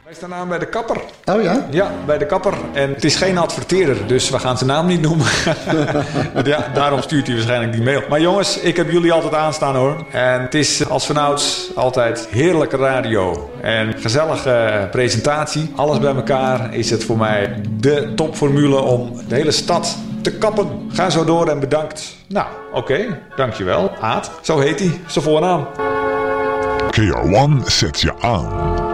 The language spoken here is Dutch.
Wij staan aan bij de kapper. Oh ja? Ja, bij de kapper. En het is geen adverteerder, dus we gaan zijn naam niet noemen. Ja, daarom stuurt hij waarschijnlijk die mail. Maar jongens, ik heb jullie altijd aanstaan hoor. En het is als vanouds altijd heerlijke radio. En gezellige presentatie. Alles bij elkaar is het voor mij de topformule om de hele stad te kappen. Ga zo door en bedankt. Nou, oké, dankjewel. Aad, zo heet hij. Zijn voornaam. KR1 zet je aan.